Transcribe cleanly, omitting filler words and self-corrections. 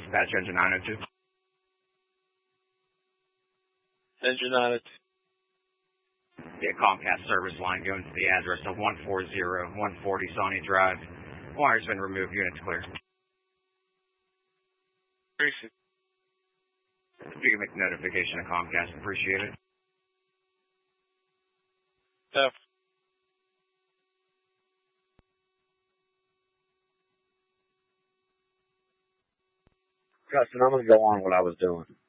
Dispatch engine 902. Engine 902. Yeah, Comcast service line going to the address of 140 Sawney Drive. Wire's been removed. Unit's clear. Appreciate it. If you can make notification of Comcast, appreciate it. Tough. Justin, I'm going to go on what I was doing.